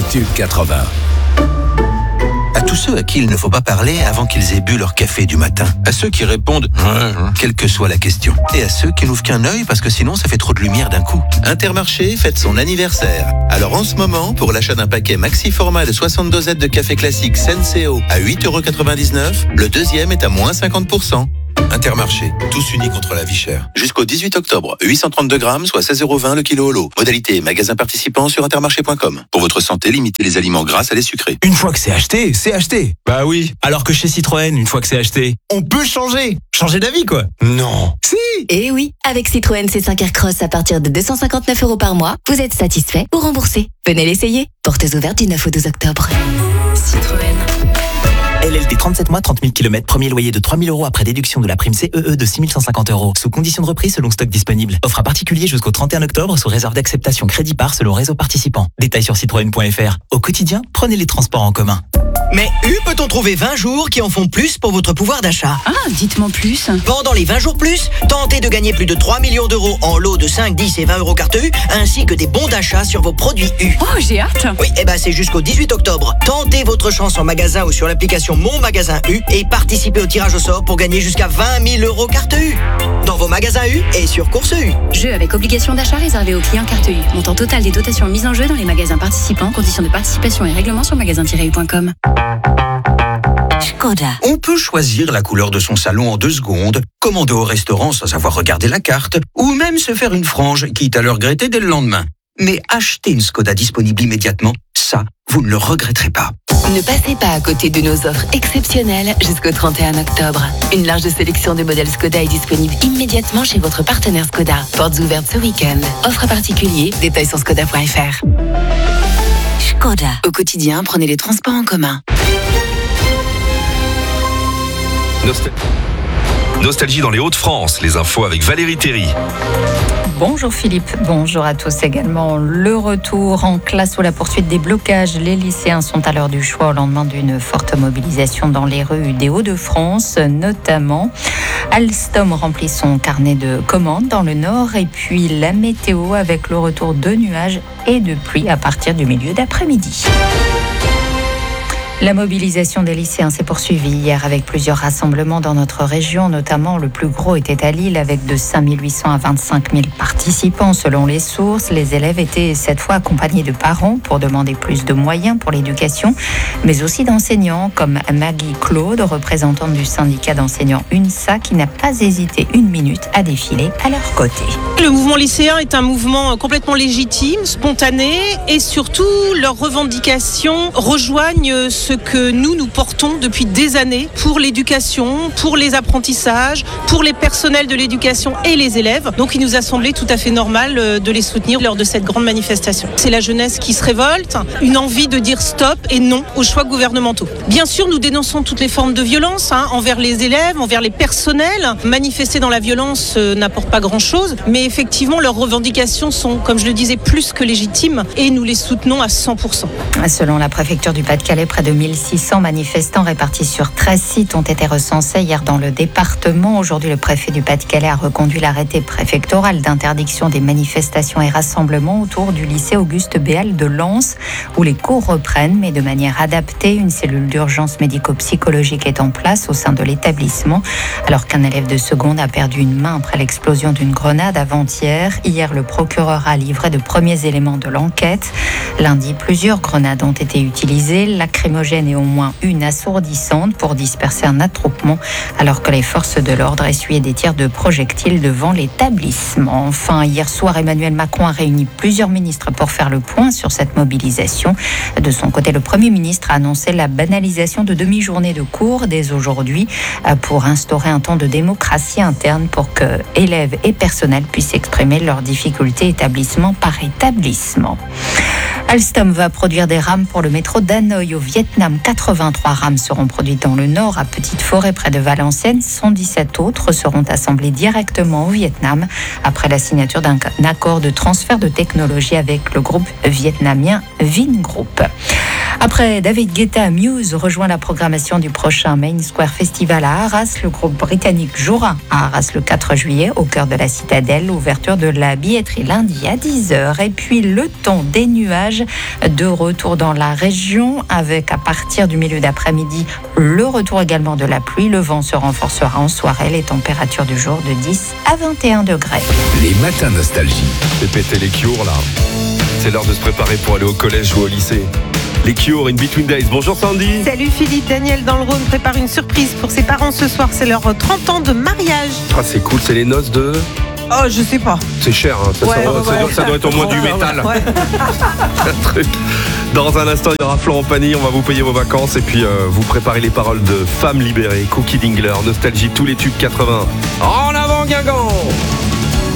les tubes 80. À tous ceux à qui il ne faut pas parler avant qu'ils aient bu leur café du matin. À ceux qui répondent « quelle que soit la question ». Et à ceux qui n'ouvrent qu'un œil parce que sinon ça fait trop de lumière d'un coup. Intermarché fête son anniversaire. Alors en ce moment, pour l'achat d'un paquet maxi format de 60 dosettes de café classique Senseo à 8,99 €, le deuxième est à moins 50%. Intermarché, tous unis contre la vie chère. Jusqu'au 18 octobre, 832 grammes, soit 16,20 € le kilo au lot. Modalité magasin participant sur intermarché.com. Pour votre santé, limitez les aliments gras à les sucrés. Une fois que c'est acheté, c'est acheté. Bah oui, alors que chez Citroën, une fois que c'est acheté, On peut changer. changer d'avis quoi. Non. Si. Eh oui, avec Citroën C5 Aircross à partir de 259 € par mois, vous êtes satisfait ou remboursé. Venez l'essayer. Portes ouvertes du 9 au 12 octobre. Citroën. LLD 37 mois, 30 000 km, premier loyer de 3 000 € après déduction de la prime CEE de 6 150 €. Sous condition de reprise selon stock disponible. Offre à particulier jusqu'au 31 octobre sous réserve d'acceptation crédit par selon réseau participant. Détails sur citroën.fr. Au quotidien, prenez les transports en commun. Mais peut-on trouver 20 jours qui en font plus pour votre pouvoir d'achat? Ah, dites-moi plus. Pendant les 20 jours plus, tentez de gagner plus de 3 millions € en lots de 5, 10 et 20 € carte U, ainsi que des bons d'achat sur vos produits U. Oh, j'ai hâte. Oui, c'est jusqu'au 18 octobre. Tentez votre chance en magasin ou sur l'application Mon Magasin U et participez au tirage au sort pour gagner jusqu'à 20 000 € carte U. Dans vos magasins U et sur Course U. Jeu avec obligation d'achat réservé aux clients carte U. Montant total des dotations mises en jeu dans les magasins participants. Conditions de participation et règlements sur magasin-u.com. Skoda. On peut choisir la couleur de son salon en 2 secondes, commander au restaurant sans avoir regardé la carte, ou même se faire une frange, quitte à le regretter dès le lendemain. Mais acheter une Skoda disponible immédiatement, ça, vous ne le regretterez pas. Ne passez pas à côté de nos offres exceptionnelles jusqu'au 31 octobre. Une large sélection de modèles Skoda est disponible immédiatement chez votre partenaire Skoda. Portes ouvertes ce week-end. Offre à particulier, détails sur skoda.fr. Skoda. Au quotidien, prenez les transports en commun. Nostalgie dans les Hauts-de-France, les infos avec Valérie Théry. Bonjour Philippe, bonjour à tous également. Le retour en classe ou la poursuite des blocages. Les lycéens sont à l'heure du choix au lendemain d'une forte mobilisation dans les rues des Hauts-de-France, notamment. Alstom remplit son carnet de commandes dans le nord et puis la météo avec le retour de nuages et de pluie à partir du milieu d'après-midi. La mobilisation des lycéens s'est poursuivie hier avec plusieurs rassemblements dans notre région, notamment le plus gros était à Lille avec de 5 800 à 25 000 participants selon les sources. Les élèves étaient cette fois accompagnés de parents pour demander plus de moyens pour l'éducation, mais aussi d'enseignants comme Maggie Claude, représentante du syndicat d'enseignants UNSA, qui n'a pas hésité une minute à défiler à leur côté. Le mouvement lycéen est un mouvement complètement légitime, spontané et surtout leurs revendications rejoignent ce que nous portons depuis des années pour l'éducation, pour les apprentissages, pour les personnels de l'éducation et les élèves. Donc il nous a semblé tout à fait normal de les soutenir lors de cette grande manifestation. C'est la jeunesse qui se révolte, une envie de dire stop et non aux choix gouvernementaux. Bien sûr, nous dénonçons toutes les formes de violence envers les élèves, envers les personnels. Manifester dans la violence n'apporte pas grand-chose, mais effectivement, leurs revendications sont, comme je le disais, plus que légitimes et nous les soutenons à 100%. Selon la préfecture du Pas-de-Calais, près de 1600 manifestants répartis sur 13 sites ont été recensés hier dans le département. Aujourd'hui, le préfet du Pas-de-Calais a reconduit l'arrêté préfectoral d'interdiction des manifestations et rassemblements autour du lycée Auguste Béal de Lens, où les cours reprennent, mais de manière adaptée. Une cellule d'urgence médico-psychologique est en place au sein de l'établissement, alors qu'un élève de seconde a perdu une main après l'explosion d'une grenade avant-hier. Hier, le procureur a livré de premiers éléments de l'enquête. Lundi, plusieurs grenades ont été utilisées, lacrymogènes et au moins une assourdissante pour disperser un attroupement, alors que les forces de l'ordre essuyaient des tirs de projectiles devant l'établissement. Enfin, hier soir, Emmanuel Macron a réuni plusieurs ministres pour faire le point sur cette mobilisation. De son côté, le Premier ministre a annoncé la banalisation de demi-journées de cours dès aujourd'hui pour instaurer un temps de démocratie interne pour que élèves et personnel puissent exprimer leurs difficultés établissement par établissement. Alstom va produire des rames pour le métro d'Hanoï au Vietnam. 83 rames seront produites dans le nord, à Petite-Forêt, près de Valenciennes. 117 autres seront assemblées directement au Vietnam après la signature d'un accord de transfert de technologie avec le groupe vietnamien Vingroup. Après David Guetta, Muse rejoint la programmation du prochain Main Square Festival à Arras. Le groupe britannique jouera à Arras le 4 juillet, au cœur de la citadelle. Ouverture de la billetterie lundi à 10h. Et puis le temps des nuages, de retour dans la région, avec à partir du milieu d'après-midi le retour également de la pluie. Le vent se renforcera en soirée. Les températures du jour de 10 à 21 degrés. Les matins nostalgie. C'est péter les Cure là. C'est l'heure de se préparer pour aller au collège ou au lycée. Les Cure, In Between Days. Bonjour Sandy. Salut Philippe, Daniel dans le Rhône prépare une surprise pour ses parents ce soir. C'est leur 30 ans de mariage. Ah, c'est cool, c'est les noces de... Oh, je sais pas. C'est cher, hein. Ça doit être au moins du métal. Ouais. Un truc. Dans un instant, il y aura Florent Pagny, on va vous payer vos vacances et puis vous préparez les paroles de Femmes libérées, Cookie Dingler, Nostalgie, tous les tubes 80. En avant Guingamp.